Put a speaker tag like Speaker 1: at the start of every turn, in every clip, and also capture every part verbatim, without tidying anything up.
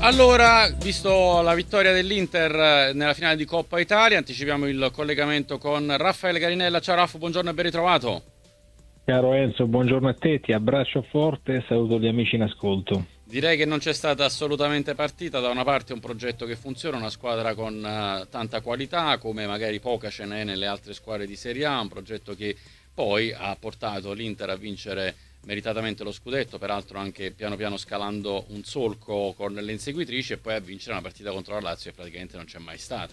Speaker 1: Allora, visto la vittoria dell'Inter nella finale di Coppa Italia, anticipiamo il collegamento con Raffaele Garinella. Ciao Raffo, buongiorno e ben ritrovato.
Speaker 2: Caro Enzo, buongiorno a te, ti abbraccio forte e saluto gli amici in ascolto.
Speaker 1: Direi che non c'è stata assolutamente partita. Da una parte un progetto che funziona, una squadra con uh, tanta qualità, come magari poca ce n'è nelle altre squadre di Serie A, un progetto che poi ha portato l'Inter a vincere meritatamente lo scudetto, peraltro anche piano piano scalando un solco con le inseguitrici, e poi a vincere una partita contro la Lazio che praticamente non c'è mai stata.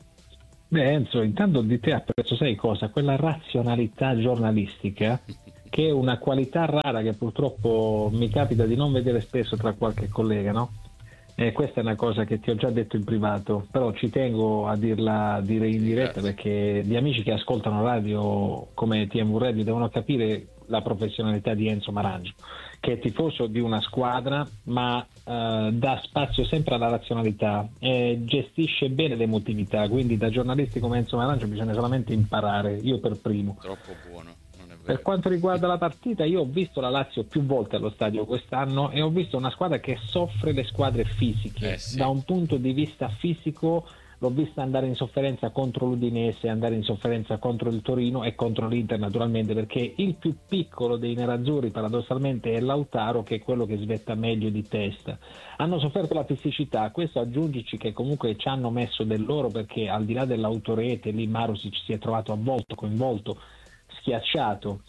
Speaker 2: Beh Enzo, intanto di te apprezzo, sai cosa? Quella razionalità giornalistica che è una qualità rara che purtroppo mi capita di non vedere spesso tra qualche collega, no? E questa è una cosa che ti ho già detto in privato, però ci tengo a dirla a dire in diretta
Speaker 1: Grazie.
Speaker 2: perché gli amici che ascoltano radio come T M V Radio devono capire la professionalità di Enzo Marangio, che è tifoso di una squadra ma eh, dà spazio sempre alla razionalità e gestisce bene l'emotività, quindi da giornalisti come Enzo Marangio bisogna solamente imparare, io per primo.
Speaker 1: Troppo buono, non è
Speaker 2: Per
Speaker 1: vero.
Speaker 2: quanto riguarda la partita, io ho visto la Lazio più volte allo stadio quest'anno e ho visto una squadra che soffre le squadre
Speaker 1: Eh
Speaker 2: fisiche. Da
Speaker 1: sì.
Speaker 2: un punto di vista fisico l'ho vista andare in sofferenza contro l'Udinese, andare in sofferenza contro il Torino e contro l'Inter naturalmente, perché il più piccolo dei nerazzurri paradossalmente è Lautaro, che è quello che svetta meglio di testa. Hanno sofferto la fisicità, questo aggiungici che comunque ci hanno messo del loro, perché al di là dell'autorete lì Marusic si è trovato avvolto, coinvolto, schiacciato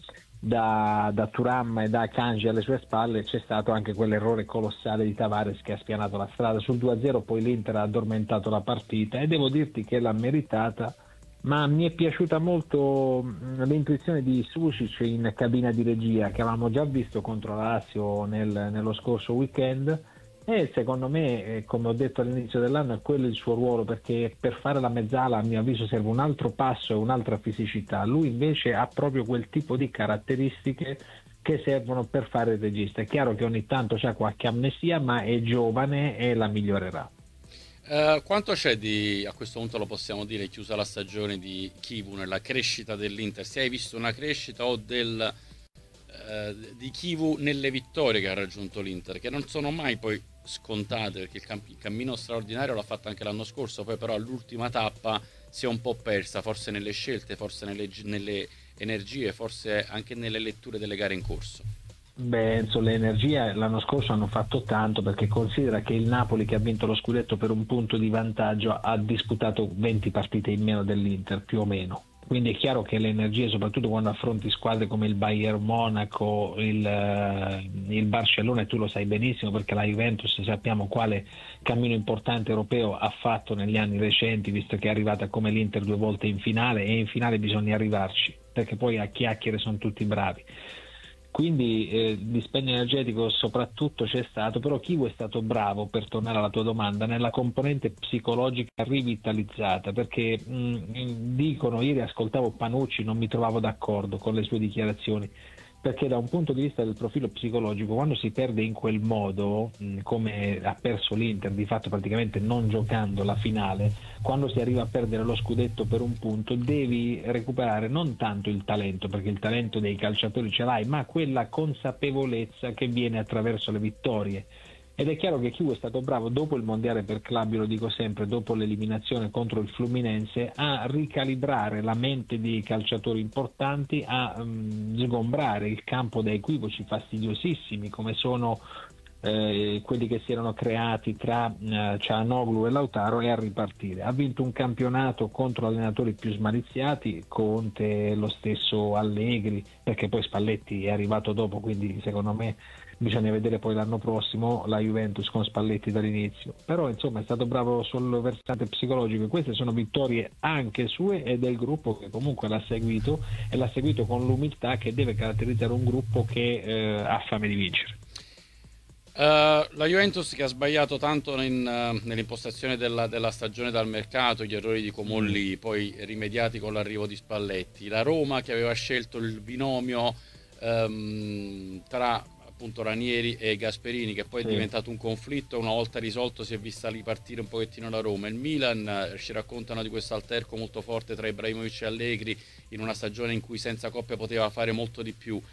Speaker 2: da, da Thuram e da Kanji alle sue spalle. C'è stato anche quell'errore colossale di Tavares che ha spianato la strada sul due a zero, poi l'Inter ha addormentato la partita e devo dirti che l'ha meritata, ma mi è piaciuta molto mh, l'intuizione di Sušić in cabina di regia, che avevamo già visto contro la Lazio nel- nello scorso weekend. E secondo me, eh, come ho detto all'inizio dell'anno, è quello il suo ruolo, perché per fare la mezzala a mio avviso serve un altro passo e un'altra fisicità. Lui invece ha proprio quel tipo di caratteristiche che servono per fare il regista. È chiaro che ogni tanto c'ha qualche amnesia, ma è giovane e la migliorerà.
Speaker 1: Eh, quanto c'è di, a questo punto lo possiamo dire, chiusa la stagione, di Chivu nella crescita dell'Inter? Se hai visto una crescita o del, eh, di Chivu nelle vittorie che ha raggiunto l'Inter, che non sono mai poi scontate, perché il, cam- il cammino straordinario l'ha fatto anche l'anno scorso, poi però all'ultima tappa si è un po' persa, forse nelle scelte, forse nelle, gi- nelle energie, forse anche nelle letture delle gare in corso.
Speaker 2: Beh, Enzo, le energie l'anno scorso hanno fatto tanto, perché considera che il Napoli, che ha vinto lo scudetto per un punto di vantaggio, ha disputato venti partite in meno dell'Inter, più o meno. Quindi è chiaro che le energie, soprattutto quando affronti squadre come il Bayern Monaco, il, eh, il Barcellona, e tu lo sai benissimo perché la Juventus sappiamo quale cammino importante europeo ha fatto negli anni recenti, visto che è arrivata come l'Inter due volte in finale, e in finale bisogna arrivarci, perché poi a chiacchiere sono tutti bravi. Quindi eh, dispendio energetico soprattutto c'è stato, però Kivu è stato bravo, per tornare alla tua domanda, nella componente psicologica rivitalizzata, perché mh, dicono, ieri ascoltavo Panucci, non mi trovavo d'accordo con le sue dichiarazioni, perché da un punto di vista del profilo psicologico, quando si perde in quel modo, mh, come ha perso l'Inter, di fatto praticamente non giocando la finale, quando si arriva a perdere lo scudetto per un punto, devi recuperare non tanto il talento, perché il talento dei calciatori ce l'hai, ma quella consapevolezza che viene attraverso le vittorie. Ed è chiaro che Chiu è stato bravo dopo il mondiale per club, io lo dico sempre, dopo l'eliminazione contro il Fluminense, a ricalibrare la mente di calciatori importanti, a um, sgombrare il campo da equivoci fastidiosissimi come sono eh, quelli che si erano creati tra eh, Cianoglu e Lautaro, e a ripartire. Ha vinto un campionato contro allenatori più smaliziati, Conte, lo stesso Allegri, perché poi Spalletti è arrivato dopo, quindi secondo me bisogna vedere poi l'anno prossimo la Juventus con Spalletti dall'inizio. Però insomma è stato bravo sul versante psicologico, e queste sono vittorie anche sue e del gruppo che comunque l'ha seguito, e l'ha seguito con l'umiltà che deve caratterizzare un gruppo che eh, ha fame di vincere.
Speaker 1: Uh, la Juventus che ha sbagliato tanto in, uh, nell'impostazione della, della stagione dal mercato, gli errori di
Speaker 2: Mm.
Speaker 1: Comolli poi rimediati con l'arrivo di Spalletti, la Roma che aveva scelto il binomio um, tra appunto Ranieri e Gasperini, che poi è
Speaker 2: Sì.
Speaker 1: diventato un conflitto, una volta risolto si è vista ripartire un pochettino la Roma. Il Milan, uh, ci raccontano di questo alterco molto forte tra Ibrahimovic e Allegri in una stagione in cui senza coppia poteva fare molto di più.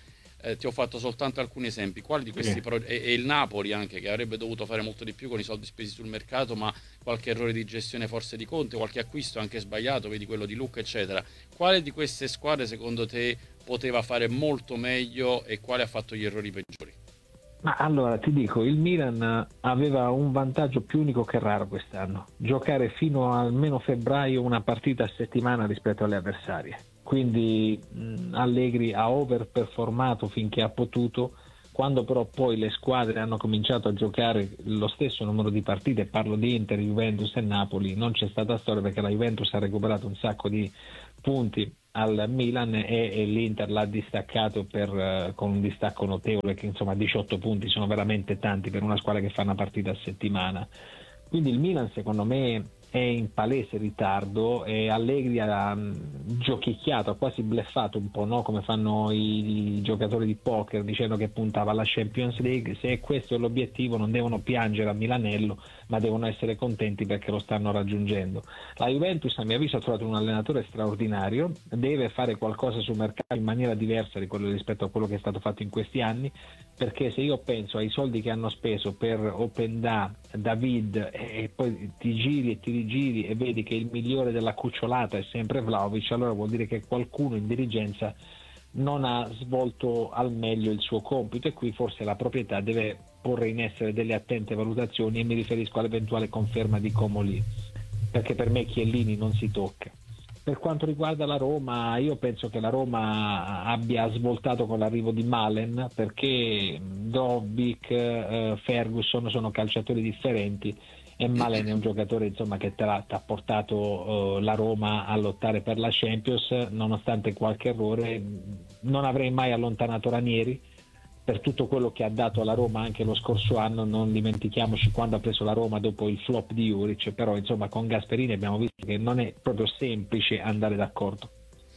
Speaker 1: eh, ti ho fatto soltanto alcuni esempi. Quali di questi
Speaker 2: Sì.
Speaker 1: pro- e, e il Napoli anche, che avrebbe dovuto fare molto di più con i soldi spesi sul mercato, ma qualche errore di gestione forse di Conte, qualche acquisto anche sbagliato, vedi quello di Lucca, eccetera. Quale di queste squadre secondo te poteva fare molto meglio e quale ha fatto gli errori peggiori?
Speaker 2: Ma allora ti dico, il Milan aveva un vantaggio più unico che raro quest'anno: giocare fino a almeno febbraio una partita a settimana rispetto alle avversarie. Quindi mh, Allegri ha overperformato finché ha potuto. Quando però poi le squadre hanno cominciato a giocare lo stesso numero di partite, parlo di Inter, Juventus e Napoli, non c'è stata storia, perché la Juventus ha recuperato un sacco di punti al Milan e, e l'Inter l'ha distaccato per, uh, con un distacco notevole, che insomma diciotto punti sono veramente tanti per una squadra che fa una partita a settimana. Quindi il Milan secondo me è in palese ritardo e Allegri ha um, giochicchiato, ha quasi bleffato un po', no? Come fanno i, i giocatori di poker, dicendo che puntava alla Champions League. Se questo è l'obiettivo non devono piangere a Milanello, ma devono essere contenti perché lo stanno raggiungendo. La Juventus a mio avviso ha trovato un allenatore straordinario, deve fare qualcosa sul mercato in maniera diversa di quello, rispetto a quello che è stato fatto in questi anni, perché se io penso ai soldi che hanno speso per Openda, David, e poi ti giri e ti rigiri e vedi che il migliore della cucciolata è sempre Vlahovic, allora vuol dire che qualcuno in dirigenza non ha svolto al meglio il suo compito, e qui forse la proprietà deve porre in essere delle attente valutazioni, e mi riferisco all'eventuale conferma di Comolli, perché per me Chiellini non si tocca. Per quanto riguarda la Roma, io penso che la Roma abbia svoltato con l'arrivo di Malen, perché Dobbik, eh, Ferguson sono calciatori differenti e Malen è un giocatore insomma che ti ha portato eh, la Roma a lottare per la Champions, nonostante qualche errore. Non avrei mai allontanato Ranieri per tutto quello che ha dato alla Roma anche lo scorso anno. Non dimentichiamoci quando ha preso la Roma dopo il flop di Juric, però insomma con Gasperini abbiamo visto che non è proprio semplice andare d'accordo.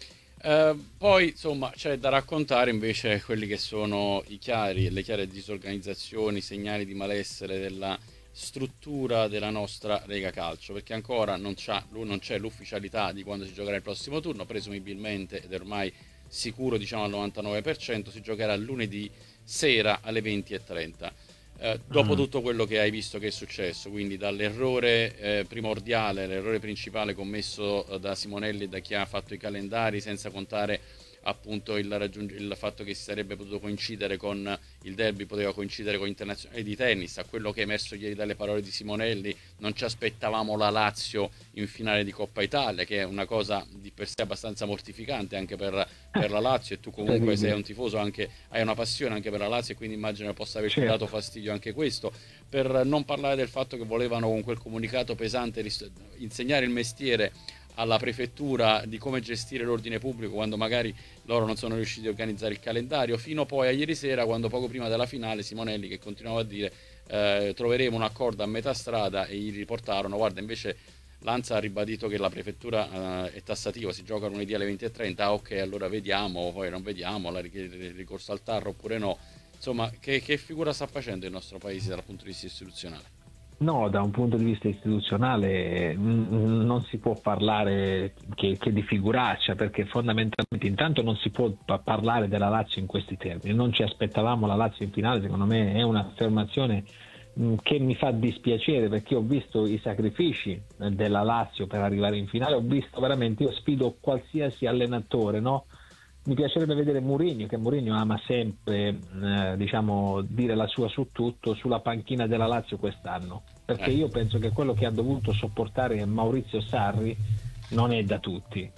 Speaker 1: Eh, poi insomma c'è da raccontare invece quelli che sono i chiari, le chiare disorganizzazioni, segnali di malessere della struttura della nostra Lega Calcio, perché ancora non, c'ha, non c'è l'ufficialità di quando si giocherà il prossimo turno. Presumibilmente, ed è ormai sicuro diciamo al novantanove per cento, si giocherà lunedì sera alle venti e trenta. Eh, dopo
Speaker 2: Mm.
Speaker 1: tutto quello che hai visto che è successo, quindi dall'errore eh, primordiale, l'errore principale commesso eh, da Simonelli e da chi ha fatto i calendari, senza contare appunto il, raggiung- il fatto che si sarebbe potuto coincidere con il derby, poteva coincidere con internazionali di tennis, a quello che è emerso ieri dalle parole di Simonelli, non ci aspettavamo la Lazio in finale di Coppa Italia, che è una cosa di per sé abbastanza mortificante anche per, per la Lazio, e tu comunque sei un tifoso, anche hai una passione anche per la Lazio, e quindi immagino possa averti
Speaker 2: Certo.
Speaker 1: dato fastidio anche questo. Per non parlare del fatto che volevano con quel comunicato pesante ris- insegnare il mestiere alla prefettura di come gestire l'ordine pubblico, quando magari loro non sono riusciti a organizzare il calendario, fino poi a ieri sera, quando poco prima della finale Simonelli che continuava a dire eh, troveremo un accordo a metà strada, e gli riportarono guarda invece l'Ansa ha ribadito che la prefettura eh, è tassativa, si gioca lunedì alle venti e trenta. Ah, ok, allora vediamo, poi non vediamo la, il ricorso al TAR oppure no. Insomma, che, che figura sta facendo il nostro paese dal punto di vista istituzionale?
Speaker 2: No, da un punto di vista istituzionale mh, non si può parlare che, che di figuraccia, perché fondamentalmente intanto non si può pa- parlare della Lazio in questi termini. Non ci aspettavamo la Lazio in finale, secondo me è un'affermazione mh, che mi fa dispiacere, perché ho visto i sacrifici eh, della Lazio per arrivare in finale, ho visto veramente, io sfido qualsiasi allenatore, no? Mi piacerebbe vedere Mourinho, che Mourinho ama sempre eh, diciamo dire la sua su tutto, sulla panchina della Lazio quest'anno, perché
Speaker 1: Eh.
Speaker 2: io penso che quello che ha dovuto sopportare Maurizio Sarri non è da tutti.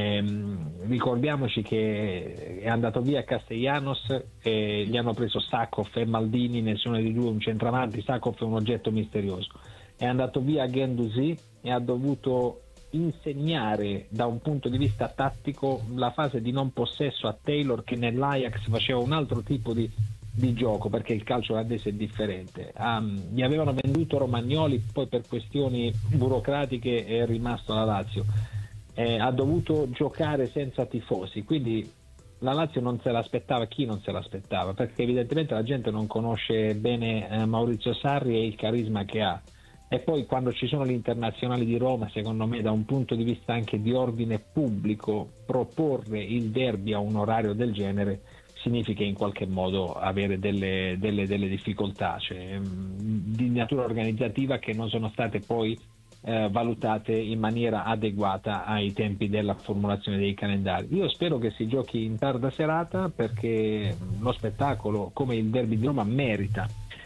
Speaker 2: Ehm, ricordiamoci che è andato via Castellanos e gli hanno preso Sakov e Maldini, nessuno di due un centravanti. Sakov è un oggetto misterioso. È andato via Guendouzi e ha dovuto insegnare da un punto di vista tattico la fase di non possesso a Taylor, che nell'Ajax faceva un altro tipo di, di gioco, perché il calcio olandese è differente. Um, gli avevano venduto Romagnoli, poi per questioni burocratiche è rimasto alla Lazio. Eh, ha dovuto giocare senza tifosi, quindi la Lazio non se l'aspettava. Chi non se l'aspettava? Perché evidentemente la gente non conosce bene eh, Maurizio Sarri e il carisma che ha. E poi quando ci sono gli internazionali di Roma, secondo me da un punto di vista anche di ordine pubblico, proporre il derby a un orario del genere significa in qualche modo avere delle, delle, delle difficoltà, cioè, di natura organizzativa, che non sono state poi eh, valutate in maniera adeguata ai tempi della formulazione dei calendari. Io spero che si giochi in tarda serata, perché lo spettacolo, come il derby di Roma, merita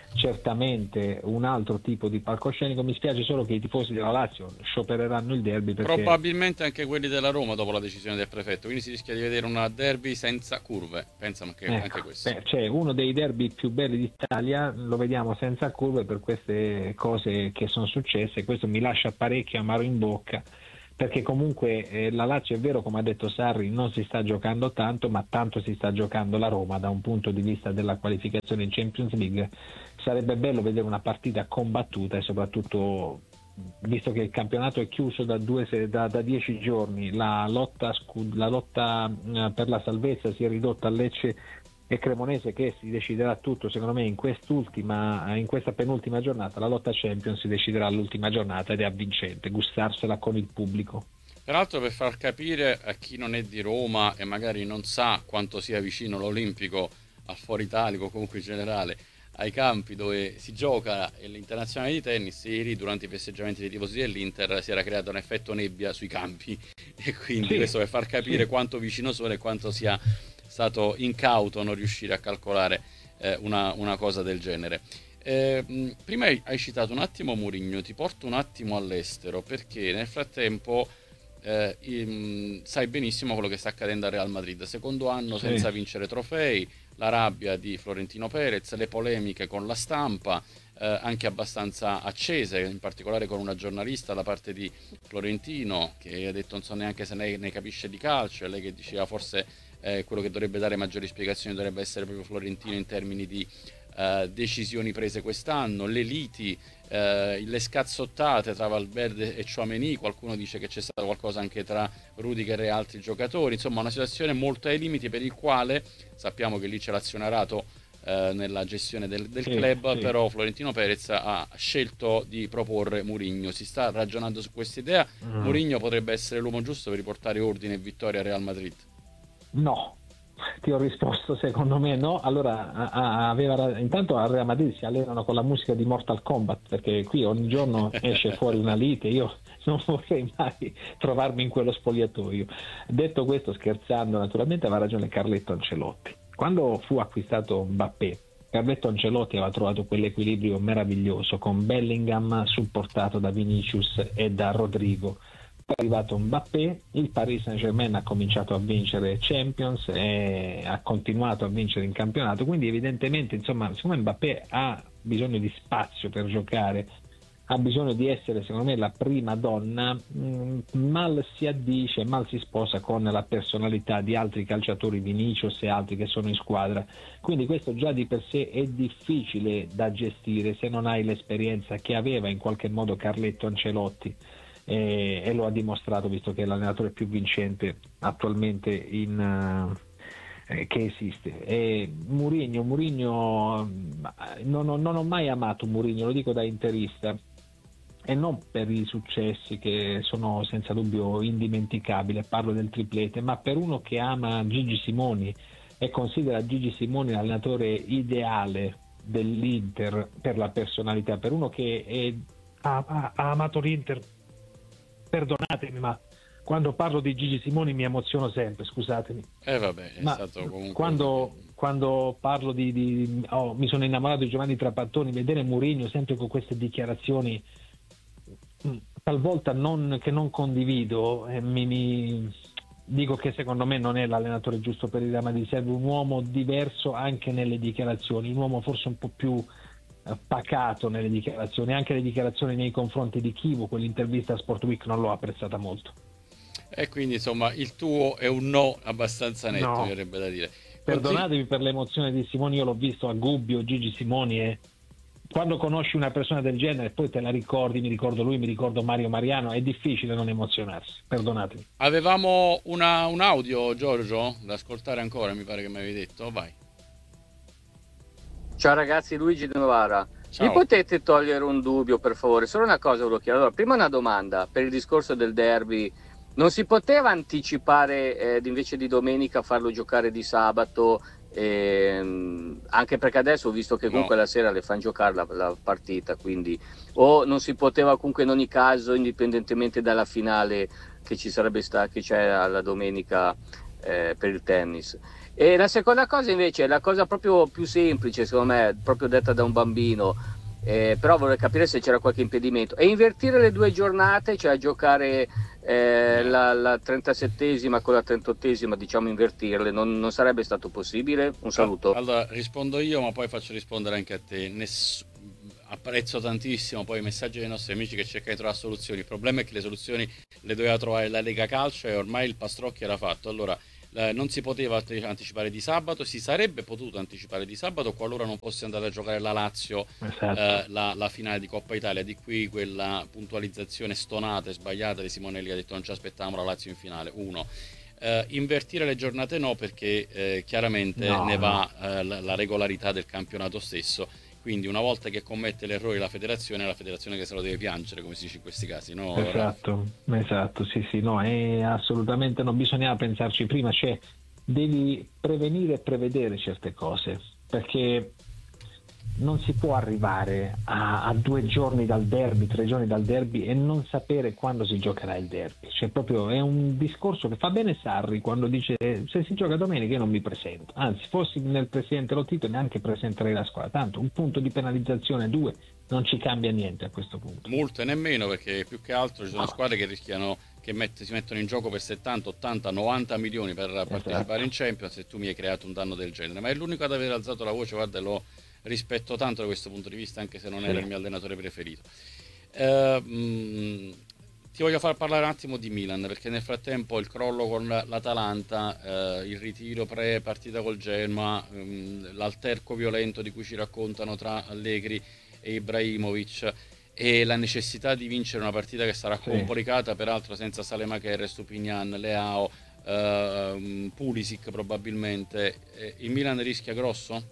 Speaker 2: certamente un altro tipo di palcoscenico. Mi spiace solo che i tifosi della Lazio sciopereranno il derby, perché
Speaker 1: Probabilmente anche quelli della Roma dopo la decisione del prefetto, quindi si rischia di vedere una derby senza curve. Pensano che
Speaker 2: ecco,
Speaker 1: anche questo.
Speaker 2: beh, cioè, uno dei derby più belli d'Italia lo vediamo senza curve per queste cose che sono successe. Questo mi lascia parecchio amaro in bocca, perché comunque eh, la Lazio, è vero, come ha detto Sarri, non si sta giocando tanto, ma tanto si sta giocando la Roma da un punto di vista della qualificazione in Champions League. Sarebbe bello vedere una partita combattuta, e soprattutto, visto che il campionato è chiuso da, due, da, da dieci giorni, la lotta, la lotta eh, per la salvezza si è ridotta a Lecce e Cremonese, che si deciderà tutto secondo me in quest'ultima, in questa penultima giornata. La lotta Champions si deciderà all'ultima giornata ed è avvincente gustarsela con il pubblico.
Speaker 1: Peraltro, per far capire a chi non è di Roma e magari non sa quanto sia vicino l'Olimpico al Foro Italico, comunque in generale ai campi dove si gioca l'internazionale di tennis, ieri durante i festeggiamenti dei tifosi dell'Inter si era creato un effetto nebbia sui campi, e quindi sì, questo per far capire sì, quanto vicino sono e quanto sia stato incauto non riuscire a calcolare eh, una, una cosa del genere. Eh, prima hai citato un attimo Mourinho, ti porto un attimo all'estero, perché nel frattempo eh, in, sai benissimo quello che sta accadendo al Real Madrid, secondo anno sì, senza vincere trofei, la rabbia di Florentino Perez, le polemiche con la stampa, eh, anche abbastanza accese, in particolare con una giornalista da parte di Florentino che ha detto non so neanche se ne, ne capisce di calcio, e lei che diceva forse eh, quello che dovrebbe dare maggiori spiegazioni dovrebbe essere proprio Florentino in termini di Uh, decisioni prese quest'anno, le liti, uh, le scazzottate tra Valverde e Tchouaméni, qualcuno dice che c'è stato qualcosa anche tra Rudiger e altri giocatori, insomma una situazione molto ai limiti, per il quale sappiamo che lì c'è l'azionarato uh, nella gestione del, del sì, club, sì, però Florentino Perez ha scelto di proporre Mourinho. Si sta ragionando su questa idea. mm. Mourinho potrebbe essere l'uomo giusto per riportare ordine e vittoria al Real Madrid?
Speaker 2: No, ti ho risposto, secondo me no. Allora a, a, aveva, intanto al Real Madrid si allenano con la musica di Mortal Kombat, perché qui ogni giorno esce fuori una lite, io non vorrei mai trovarmi in quello spogliatoio. Detto questo, scherzando naturalmente, aveva ragione Carletto Ancelotti. Quando fu acquistato Mbappé, Carletto Ancelotti aveva trovato quell'equilibrio meraviglioso con Bellingham supportato da Vinicius e da Rodrigo. È arrivato Mbappé, il Paris Saint-Germain ha cominciato a vincere Champions e ha continuato a vincere in campionato, quindi evidentemente, insomma, siccome Mbappé ha bisogno di spazio per giocare, ha bisogno di essere, secondo me, la prima donna, mh, mal si addice, mal si sposa con la personalità di altri calciatori, Vinicius e altri che sono in squadra, quindi questo già di per sé è difficile da gestire se non hai l'esperienza che aveva in qualche modo Carletto Ancelotti. E, e lo ha dimostrato, visto che è l'allenatore più vincente attualmente in, uh, eh, che esiste. E Mourinho, Mourinho non, ho, non ho mai amato Mourinho, lo dico da interista, e non per i successi che sono senza dubbio indimenticabili, parlo del triplete, ma per uno che ama Gigi Simoni e considera Gigi Simoni l'allenatore ideale dell'Inter per la personalità, per uno che è, ha, ha amato l'Inter. Perdonatemi, ma quando parlo di Gigi Simoni mi emoziono sempre, scusatemi.
Speaker 1: Eh vabbè, è
Speaker 2: ma
Speaker 1: stato comunque...
Speaker 2: Quando, quando parlo di... di oh, mi sono innamorato di Giovanni Trapattoni, vedere Mourinho sempre con queste dichiarazioni talvolta non, che non condivido, eh, mi, mi dico che secondo me non è l'allenatore giusto per il Real Madrid. Serve un uomo diverso anche nelle dichiarazioni, un uomo forse un po' più pacato nelle dichiarazioni, anche le dichiarazioni nei confronti di Chivu, quell'intervista a Sport Week non l'ho apprezzata molto.
Speaker 1: E quindi insomma il tuo è un no abbastanza netto, no, mi verrebbe da dire.
Speaker 2: Perdonatemi Così... per l'emozione di Simoni, io l'ho visto a Gubbio, Gigi Simoni, e quando conosci una persona del genere poi te la ricordi, mi ricordo lui, mi ricordo Mario Mariano, è difficile non emozionarsi, perdonatemi.
Speaker 1: Avevamo una, un audio, Giorgio, da ascoltare ancora, mi pare che mi avevi detto, vai.
Speaker 3: Ciao ragazzi, Luigi De Novara.
Speaker 1: Ciao.
Speaker 3: Mi potete togliere un dubbio, per favore? Solo una cosa volevo chiedere. Allora, prima una domanda per il discorso del derby. Non si poteva anticipare eh, invece di domenica farlo giocare di sabato ehm, anche perché adesso ho visto che comunque
Speaker 1: No.
Speaker 3: la sera le fanno giocare la, la partita, quindi o non si poteva comunque in ogni caso, indipendentemente dalla finale che ci sarebbe stata, che c'è alla domenica eh, per il tennis. E la seconda cosa invece, la cosa proprio più semplice secondo me, proprio detta da un bambino, eh, però vorrei capire se c'era qualche impedimento, è invertire le due giornate, cioè giocare eh,
Speaker 1: No.
Speaker 3: la, la trentasettesima con la trentottesima, diciamo invertirle, non, non sarebbe stato possibile? Un saluto.
Speaker 1: Allora rispondo io, ma poi faccio rispondere anche a te. Ness- apprezzo tantissimo poi i messaggi dei nostri amici che cercano di trovare soluzioni. Il problema è che le soluzioni le doveva trovare la Lega Calcio e ormai il Pastrocchi era fatto. Allora eh, non si poteva ante- anticipare di sabato, si sarebbe potuto anticipare di sabato qualora non fosse andata a giocare la Lazio
Speaker 2: Esatto.
Speaker 1: eh, la, la finale di Coppa Italia. Di qui quella puntualizzazione stonata e sbagliata di Simonelli che ha detto non ci aspettavamo la Lazio in finale. Uno. Uh, invertire le giornate no, perché eh, chiaramente
Speaker 2: No,
Speaker 1: ne va
Speaker 2: no.
Speaker 1: eh, la, la regolarità del campionato stesso, quindi una volta che commette l'errore la federazione è la federazione che se lo deve piangere, come si dice in questi casi, no?
Speaker 2: Esatto, esatto, sì, sì, no, è assolutamente no, bisognava pensarci prima, cioè devi prevenire e prevedere certe cose, perché non si può arrivare a, a due giorni dal derby, tre giorni dal derby e non sapere quando si giocherà il derby. Cioè, proprio è un discorso che fa bene Sarri quando dice se si gioca domenica io non mi presento. Anzi, fossi nel presidente Lotito neanche presenterei la squadra. Tanto un punto di penalizzazione, due, non ci cambia niente a questo punto.
Speaker 1: Multe nemmeno, perché più che altro ci sono squadre che rischiano che mette, si mettono in gioco per settanta, ottanta, novanta milioni per partecipare
Speaker 2: Esatto.
Speaker 1: in Champions e tu mi hai creato un danno del genere. Ma è l'unico ad aver alzato la voce, guarda, lo rispetto tanto da questo punto di vista, anche se non
Speaker 2: Sì.
Speaker 1: era il mio allenatore preferito. Eh, mh, ti voglio far parlare un attimo di Milan, perché nel frattempo il crollo con l'Atalanta, eh, il ritiro pre-partita col Genoa, mh, l'alterco violento di cui ci raccontano tra Allegri e Ibrahimovic e la necessità di vincere una partita che sarà
Speaker 2: Sì.
Speaker 1: complicata, peraltro senza Salemaker, Stupignan, Leao, eh, Pulisic probabilmente. Eh, il Milan rischia grosso?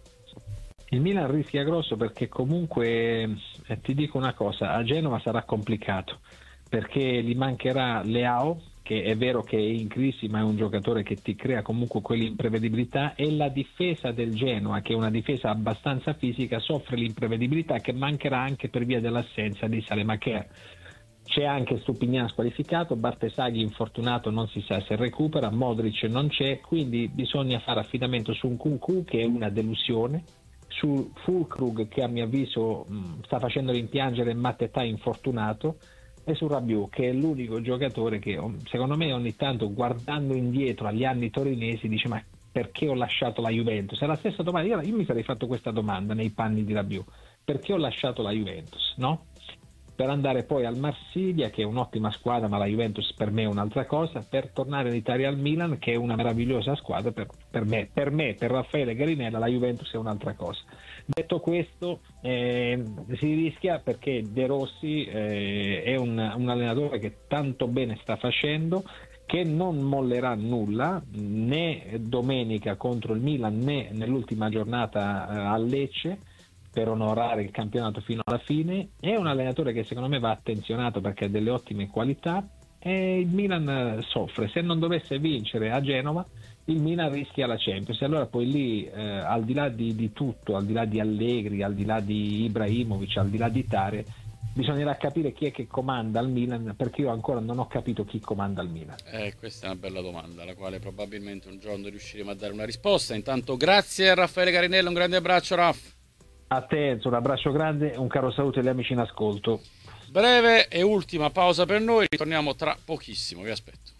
Speaker 2: Il Milan rischia grosso perché comunque eh, ti dico una cosa, a Genova sarà complicato perché gli mancherà Leao, che è vero che è in crisi ma è un giocatore che ti crea comunque quell'imprevedibilità, e la difesa del Genoa, che è una difesa abbastanza fisica, soffre l'imprevedibilità che mancherà anche per via dell'assenza di Salemaker. C'è anche Stupignan squalificato, Bartesaghi infortunato, non si sa se recupera, Modric non c'è, quindi bisogna fare affidamento su un Nkunku che è una delusione, su Füllkrug che a mio avviso mh, sta facendo rimpiangere Mattetà infortunato, e su Rabiot che è l'unico giocatore che secondo me ogni tanto guardando indietro agli anni torinesi dice ma perché ho lasciato la Juventus? È la stessa domanda, io, io mi sarei fatto questa domanda nei panni di Rabiot, perché ho lasciato la Juventus, no? Per andare poi al Marsiglia che è un'ottima squadra ma la Juventus per me è un'altra cosa, per tornare in Italia al Milan che è una meravigliosa squadra, per, per me, per me, per Raffaele Garinella la Juventus è un'altra cosa. Detto questo eh, si rischia perché De Rossi eh, è un, un allenatore che tanto bene sta facendo, che non mollerà nulla né domenica contro il Milan né nell'ultima giornata eh, a Lecce, per onorare il campionato fino alla fine. È un allenatore che secondo me va attenzionato perché ha delle ottime qualità e il Milan soffre. Se non dovesse vincere a Genova il Milan rischia la Champions e allora poi lì eh, al di là di, di tutto, al di là di Allegri, al di là di Ibrahimovic, al di là di Tare, bisognerà capire chi è che comanda al Milan, perché io ancora non ho capito chi comanda al Milan.
Speaker 1: Eh, questa è una bella domanda alla quale probabilmente un giorno riusciremo a dare una risposta. Intanto grazie a Raffaele Garinello, un grande abbraccio Raff.
Speaker 2: A te un abbraccio grande, un caro saluto agli amici in ascolto.
Speaker 1: Breve e ultima pausa per noi, ritorniamo tra pochissimo, vi aspetto.